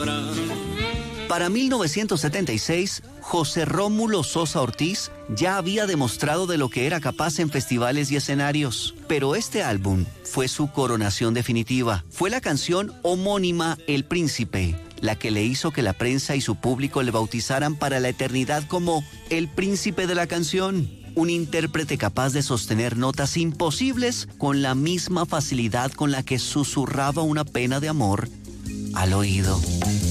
sabrá. Para 1976, José Rómulo Sosa Ortiz ya había demostrado de lo que era capaz en festivales y escenarios. Pero este álbum fue su coronación definitiva. Fue la canción homónima El Príncipe, la que le hizo que la prensa y su público le bautizaran para la eternidad como el príncipe de la canción. Un intérprete capaz de sostener notas imposibles con la misma facilidad con la que susurraba una pena de amor al oído.